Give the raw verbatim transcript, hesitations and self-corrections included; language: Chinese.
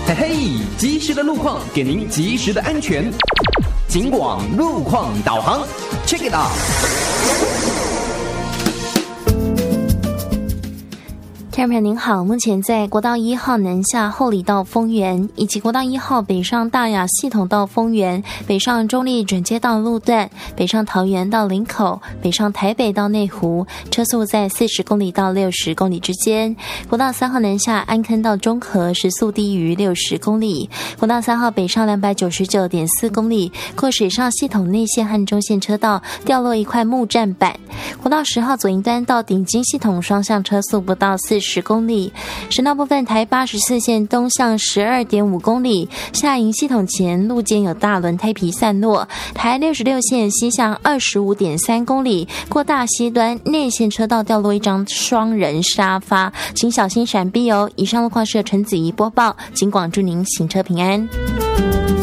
嘿嘿，及时的路况给您及时的安全。警广路况导航 ，check it out。 听众朋友您好，目前在国道一号南下后里到丰原，以及国道一号北上大雅系统到丰原，北上中立转接道路段，北上桃园到林口，北上台北到内湖，车速在四十公里到六十公里之间。国道三号南下安坑到中和，时速低于六十公里。国道三号北上两百九十九点四公里，过水上系统内线和中线车道掉落一块木栈板。国道十号左营端到顶金系统双向车速不到四十公里。省道部分，台八十四线东向十二点五公里，下营系统前路间有大轮胎皮散落。台六十六线西向二十五点三公里，过大溪端内线车道掉落一张双人沙发，请小心闪避哦。以上路况是由陈子怡播报，警广祝您行车平安。